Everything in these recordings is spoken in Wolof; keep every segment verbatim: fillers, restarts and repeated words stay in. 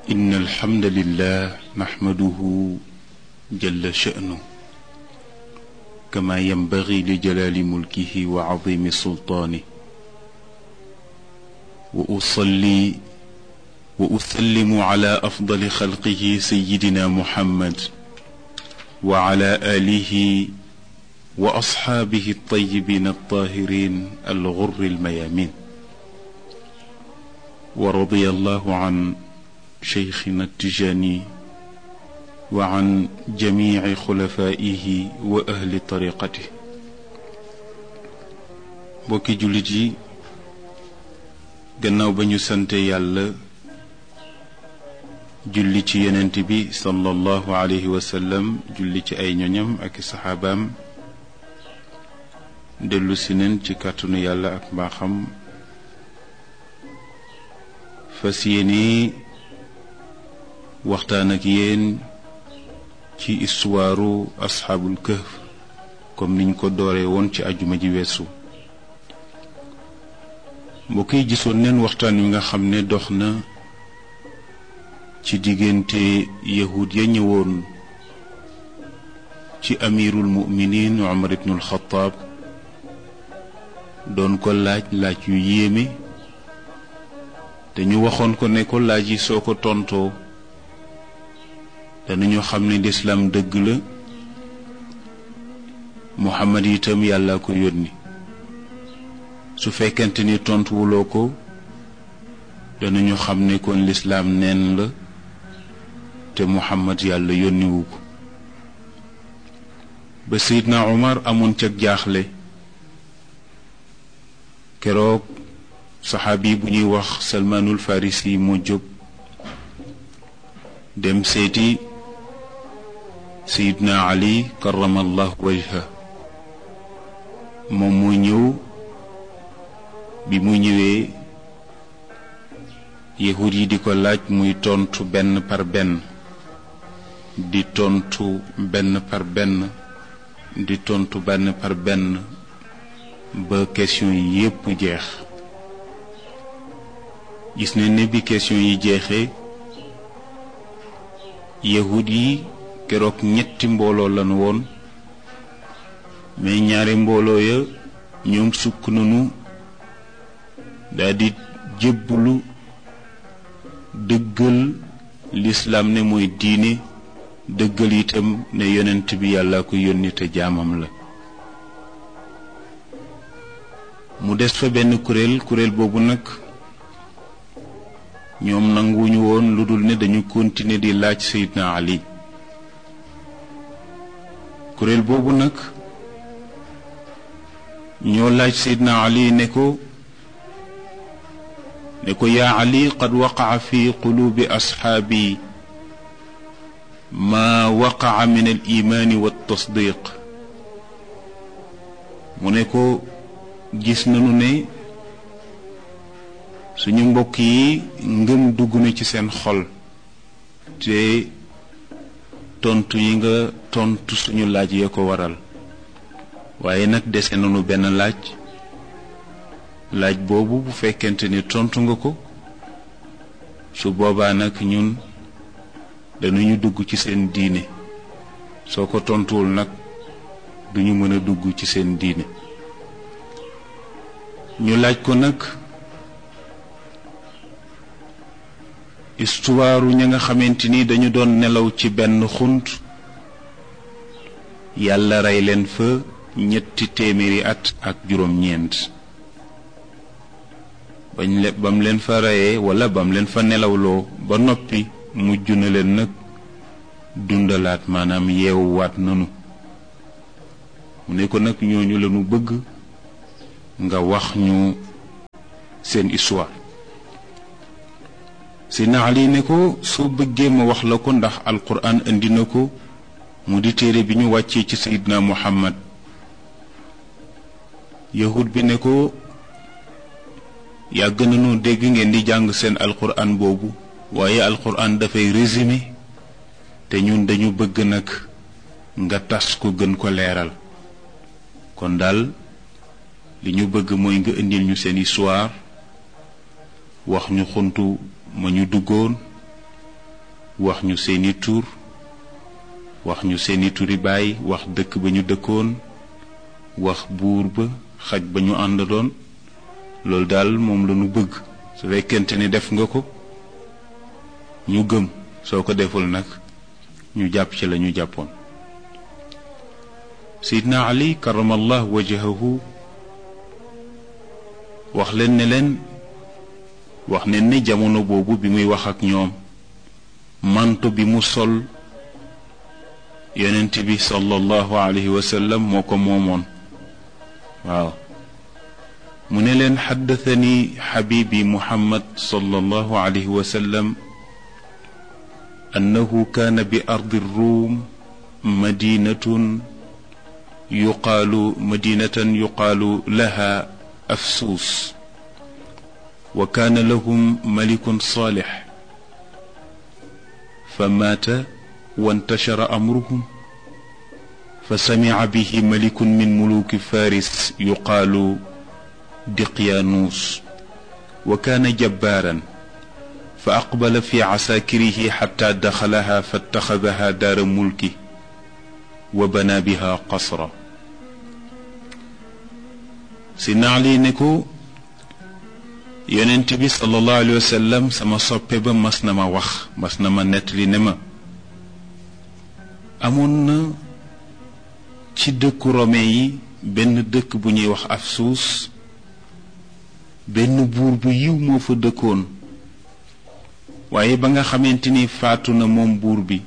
إن الحمد لله نحمده جل شأنه كما ينبغي لجلال ملكه وعظيم سلطانه، وأصلي وأسلم على أفضل خلقه سيدنا محمد وعلى آله وأصحابه الطيبين الطاهرين الغر الميامين. ورضي الله عن شيخنا التجاني وعن جميع خلفائه وأهل طريقته. بوكي جوليجي gannaaw ba ñu sante yàlla julli ci yonent bi sallallahu alayhi wa sallam, julli ci ay ñoñam ak saxaabaam, dellu si neen ci kàttanu yàlla ak mbaaxam fas yéene waxtaan ak yéen ci istuwaaru asxaabul kahf comme niñ ko dooree woon ci ajuma ji weesu. mbokk yi gisoon neen waxtaan wi nga xam ne dox na ci diggante yahud ya ñëwoon ci amirul muminin Umar ibnul Xattaab doon ko laaj laaj yu yéeme, te ñu waxoon ko ne ko laaj yi soo ko tontoo danañu xam ne lislaam dëgg la, Muhammad itam yàlla ko yónni. su fekkente ni tontuwuloo ko danañu xam ne kon lislaam neen la te Muhammad yàlla yónniwu ko. ba Seydina Umar amoon ca jaaxle, keroog saxaabi bu ñuy wax Salmaanul Farisi moo jóg dem seeti Seydina Ali karamallahu wajha. moom moo ñëw. bi mu ñëwee yahud yi di ko laaj muy tontu benn par benn di tontu benn par benn di tontu benn par benn ba question yi yépp jeex. gis ne ne bi question yi jeexee yahud yi keroog ñetti mbooloo lañu woon, mais ñaari mbooloo ya ñoom sukk nañu daldi jébbulu dëggal lislaam ne mooy diine, dëggal itam ne yonent bi yàlla ko yónni te jaamam la. mu des fa benn kuréel kuréel boobu nag ñoom nanguwuñu woon lu dul ne dañu continuer di laaj Seydina Ali. kuréel boobu nag ñoo laaj Seydina Ali ne ko ne ko yaa Ali qad waqaca fi quluubi asxaabi maa waqaca min al imaani wa tasdiq. mu ne ko gis nañu ne suñu mbokk yi ngëm dugg na ci seen xol, te tontu yi nga tontu suñu laaj ya ko waral. waaye nag dese nañu benn laaj. laaj boobu bu fekkente ni tontu nga ko, su boobaa nag ñun dañuy dugg ci seen diine. soo ko tontuwul nag duñu mën a dugg ci seen diine. ñu laaj ko nag istuwaaru ña nga xamante ni dañu doon nelaw ci benn xunt, yàlla rey leen fa ñetti téeméeri at ak juróom-ñeent. bañ le bam leen fa reyee wala bam leen fa nelawloo ba noppi mujj na leen nag dundalaat, maanaam yeewuwaat nanu. mu ne ko nag ñooñu lañu bëgg nga wax ñu seen histoire. Seydina Ali ne ko soo bëggee ma wax la ko, ndax alquran indi na ko mu di téere bi ñu wàccee ci Seydina Muhammad. yahud bi ne ko yàgg nañu dégg ngeen di jàng seen alquran boobu, waaye alquran dafay résumé, te ñun dañu bëgg nag nga tas ko gën ko leeral. kon daal li ñu bëgg mooy nga indil ñu seen histoire, wax ñu xuntu ma ñu duggoon wax ñu seeni tur wax ñu seeni turi baay wax dëkk ba ñu dëkkoon wax buur ba xaj ba ñu àndoon loolu daal moom la ñu bëgg su fekkente ni def nga ko ñu gëm soo ko deful nag ñu jàpp ci la ñu jàppoon Seydina Ali karamallahu wajhahu wax leen ne leen wax ne ne jamono boobu bi muy wax ak ñoom manto bi mu sol yonent bi sallallahu alayhi wa sallam moo ko moomoon waaw mu ne leen xaddathani xabibi muhammad sallallahu alayhi wa sallam annahu kaana bi ardi ruum madinatun yuqaalu madinatan yuqaalu laha afsuus wa kaana lahum malikun saalix fa maata wantashara amruhum fa samica bihi malikun min muluki faris yuqaalu diqyaanuus wa kaana jabbaaran fa aqbala fi casaakirihi xatta daxalaha fattaxadaha daara mulki wa bana biha qasra si naali ne ko yonent bi sallallahu alayhi wa sallam sama soppe ba mas na ma wax mas na ma nettali ne ma amoon na ci dëkku rome yi benn dëkk bu ñuy wax Afsuus benn buur bu yiw moo fa dëkkoon waaye ba nga xamante ni faatu na moom buur bi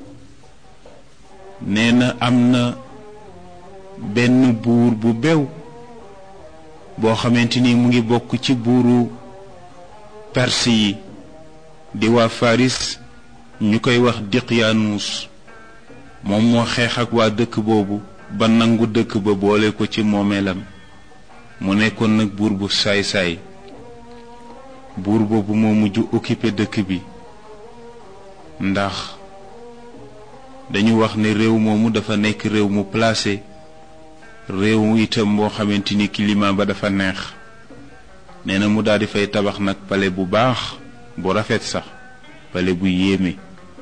nee na am na benn buur bu bew boo xamante ni mu ngi bokk ci buuru Perse yi di waa Faris ñu koy wax Diqyaanuus moom moo xeex ak waa dëkk boobu ba nangu dëkk ba boole ko ci moomeelam mu nekkoon nag buur bu saay-saay buur boobu moo mujj occupé dëkk bi ndax dañu wax ne réew moomu dafa nekk réew mu placé réew itam boo xamante ni climat ba dafa neex nee na mu daal di fay tabax nag palais bu baax bu rafet sax palais bu yéeme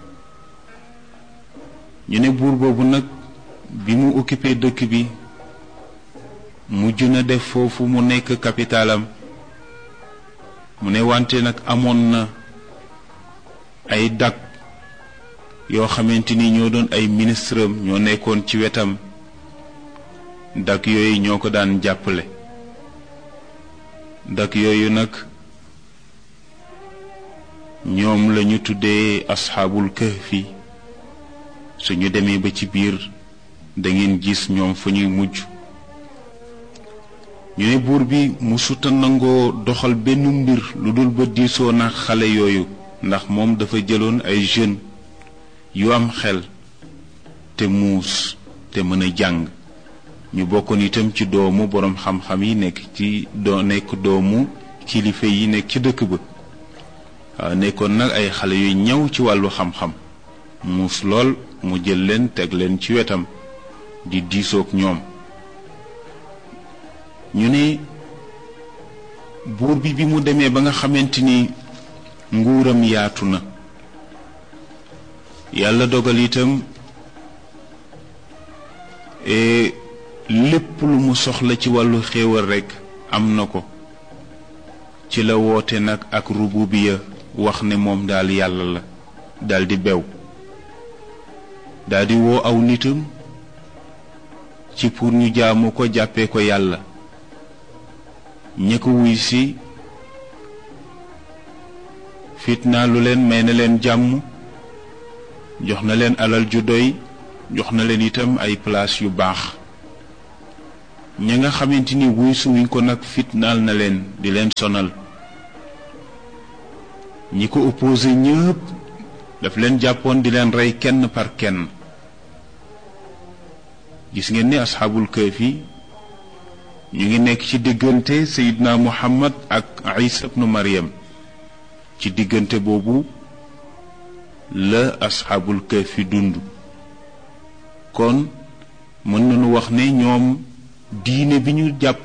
ñu ne buur boobu nag bi mu occupé dëkk bi mujj na def foofu mu nekk capitalam mu ne wante nag amoon na ay dag yoo xamante ni ñoo doon ay ministre am ñoo nekkoon ci wetam dak yooyu ñoo ko daan jàppale dak yooyu nag ñoom lañu tuddee asxaabul kahfi suñu demee ba ci biir da ngeen gis ñoom fa ñuy mujj ñu ne buur bi musuta nangoo doxal benn mbir lu dul ba diisoo na xale yooyu ndax moom dafa jëloon ay jeunes yu am xel te muus te mën a jàng ñu bokkoon itam ci doomu boroom xam-xam yi nekk ci doo nekk doomu kilifa yi nekk ci dëkk ba waaw nekkoon nag ay xale yu ñëw ci wàllu xam-xam muus lool mu jël leen teg leen ci wetam di diisoog ñoom ñu ne buur bi bi mu demee ba nga xamante ni nguuram yaatu na yàlla dogal itam lépp lu mu soxla ci wàllu xéewal rekk am na ko ci la woote nag ak rububiya wax ne moom daal yàlla la daldi bew daldi woo aw nitam ci pour ñu jaamu ko jàppee ko yàlla ñi ko wuy si fitna lu leen may na leen jàmm jox na leen alal ju doy jox na leen itam ay place yu baax ña nga xamante ni wuy suwuñ ko nag fitnaal na leen di leen sonal ñi ko opposé ñëpp daf leen jàppoon di leen rey kenn par kenn gis ngeen ni asxaabul kahfi ñu ngi nekk ci diggante Seydina Muhammad ak Isa ibnu Maryam ci diggante boobu la asxaabul kahfi dund kon mën nañu wax ne ñoom diine bi ñu jàpp